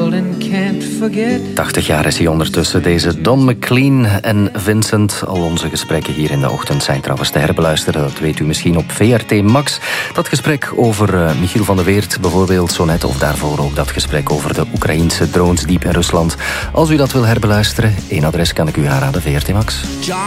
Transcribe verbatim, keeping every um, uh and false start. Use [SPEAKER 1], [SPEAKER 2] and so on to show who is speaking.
[SPEAKER 1] world and can't forget.
[SPEAKER 2] tachtig jaar is hij ondertussen, deze Don McLean en Vincent. Al onze gesprekken hier in de ochtend zijn trouwens te herbeluisteren. Dat weet u misschien op V R T Max. Dat gesprek over uh, Michiel van der Weert bijvoorbeeld zo net. Of daarvoor ook dat gesprek over de Oekraïnse drones diep in Rusland. Als u dat wil herbeluisteren, één adres kan ik u aanraden, V R T Max.